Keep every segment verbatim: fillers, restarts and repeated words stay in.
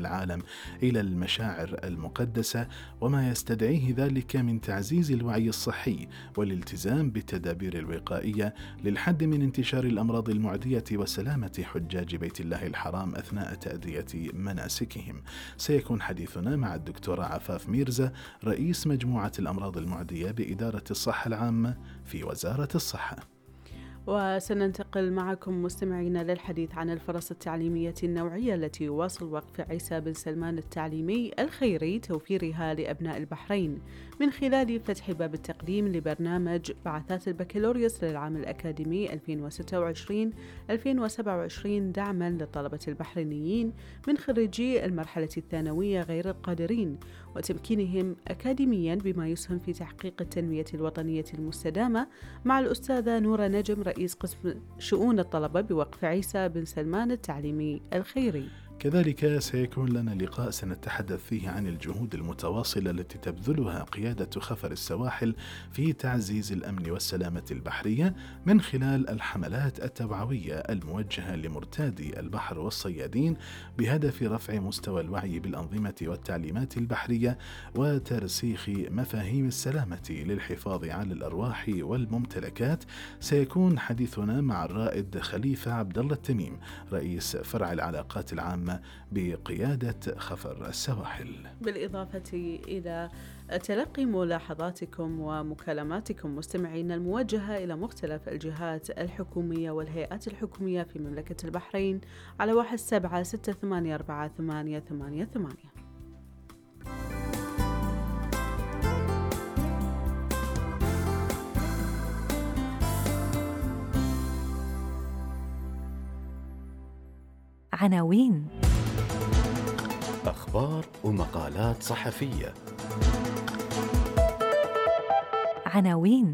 العالم إلى المشاعر المقدسة، وما يستدعيه ذلك من تعزيز الوعي الصحي والالتزام بالتدابير الوقائية للحد من انتشار الأمراض المعدية وسلامة حجاج بيت الله الحرام أثناء تأدية مناسكهم. سيكون حديثنا مع الدكتورة عفاف ميرزا، رئيس مجموعة الأمراض المعدية بإدارة الصحة العامة في وزارة الصحة. وسننتقل معكم مستمعينا للحديث عن الفرص التعليمية النوعية التي يواصل وقف عيسى بن سلمان التعليمي الخيري توفيرها لأبناء البحرين من خلال فتح باب التقديم لبرنامج بعثات البكالوريوس للعام الأكاديمي ألفين وستة وعشرين ألفين وسبعة وعشرين دعما للطلبة البحرينيين من خريجي المرحلة الثانوية غير القادرين وتمكينهم أكاديميا بما يسهم في تحقيق التنمية الوطنية المستدامة، مع الأستاذة نورة نجم رئيس قسم شؤون الطلبة بوقف عيسى بن سلمان التعليمي الخيري. كذلك سيكون لنا لقاء سنتحدث فيه عن الجهود المتواصلة التي تبذلها قيادة خفر السواحل في تعزيز الأمن والسلامة البحرية من خلال الحملات التوعوية الموجهة لمرتادي البحر والصيادين بهدف رفع مستوى الوعي بالأنظمة والتعليمات البحرية وترسيخ مفاهيم السلامة للحفاظ على الأرواح والممتلكات. سيكون حديثنا مع الرائد خليفة عبد الله التميم، رئيس فرع العلاقات العامة بقيادة خفر السواحل، بالإضافة إلى تلقي ملاحظاتكم ومكالماتكم مستمعين الموجهة إلى مختلف الجهات الحكومية والهيئات الحكومية في مملكة البحرين على واحد سبعة ستة ثمانية أربعة ثمانية ثمانية ثمانية. عناوين أخبار ومقالات صحفية. عناوين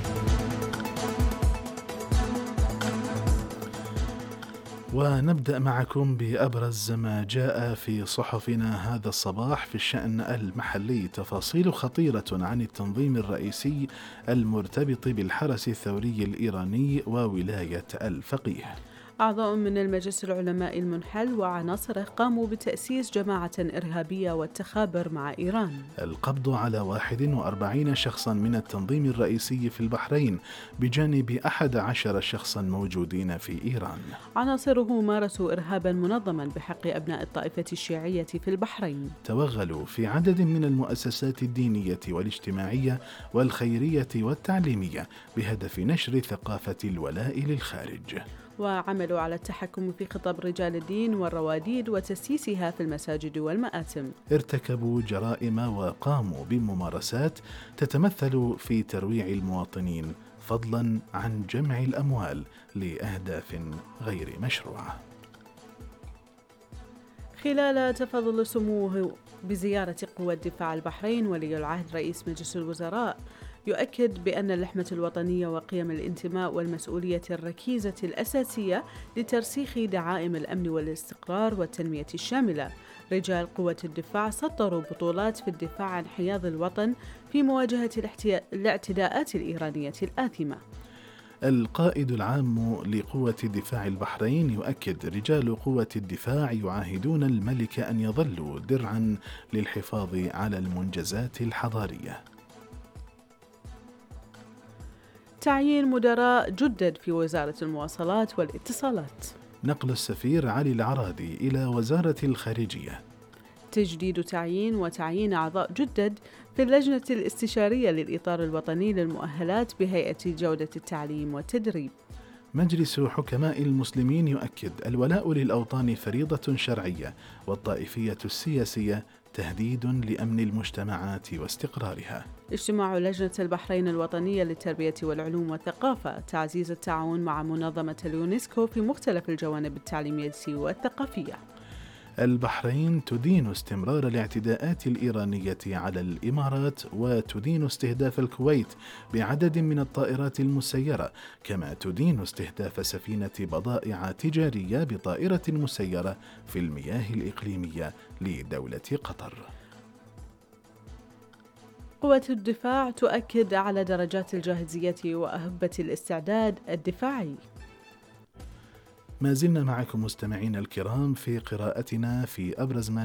ونبدأ معكم بأبرز ما جاء في صحفنا هذا الصباح في الشأن المحلي. تفاصيل خطيرة عن التنظيم الرئيسي المرتبط بالحرس الثوري الإيراني وولاية الفقيه. أعضاء من المجلس العلماء المنحل وعناصره قاموا بتأسيس جماعة إرهابية والتخابر مع إيران. القبض على واحد وأربعين شخصا من التنظيم الرئيسي في البحرين بجانب أحد عشر شخصا موجودين في إيران. عناصره مارسوا إرهابا منظما بحق أبناء الطائفة الشيعية في البحرين. توغلوا في عدد من المؤسسات الدينية والاجتماعية والخيرية والتعليمية بهدف نشر ثقافة الولاء للخارج. وعملوا على التحكم في خطب رجال الدين والرواديد وتسييسها في المساجد والمآتم. ارتكبوا جرائم وقاموا بممارسات تتمثل في ترويع المواطنين فضلا عن جمع الأموال لأهداف غير مشروعة. خلال تفضل سموه بزيارة قوى الدفاع البحرين، ولي العهد رئيس مجلس الوزراء يؤكد بأن اللحمة الوطنية وقيم الانتماء والمسؤولية الركيزة الأساسية لترسيخ دعائم الأمن والاستقرار والتنمية الشاملة. رجال قوة الدفاع سطروا بطولات في الدفاع عن حياض الوطن في مواجهة الاعتداءات الإيرانية الآثمة. القائد العام لقوة دفاع البحرين يؤكد رجال قوة الدفاع يعاهدون الملك أن يظلوا درعا للحفاظ على المنجزات الحضارية. تعيين مدراء جدد في وزارة المواصلات والاتصالات. نقل السفير علي العرادي إلى وزارة الخارجية. تجديد تعيين وتعيين أعضاء جدد في اللجنة الاستشارية للإطار الوطني للمؤهلات بهيئة جودة التعليم والتدريب. مجلس حكماء المسلمين يؤكد الولاء للأوطان فريضة شرعية والطائفية السياسية تهديد لأمن المجتمعات واستقرارها. اجتماع لجنة البحرين الوطنية للتربية والعلوم والثقافة، تعزيز التعاون مع منظمة اليونسكو في مختلف الجوانب التعليمية والثقافية. البحرين تدين استمرار الاعتداءات الإيرانية على الإمارات وتدين استهداف الكويت بعدد من الطائرات المسيرة، كما تدين استهداف سفينة بضائع تجارية بطائرة مسيرة في المياه الإقليمية لدولة قطر. قوة الدفاع تؤكد على درجات الجاهزية وأهبة الاستعداد الدفاعي. ما زلنا معكم مستمعين الكرام في قراءتنا في أبرز ما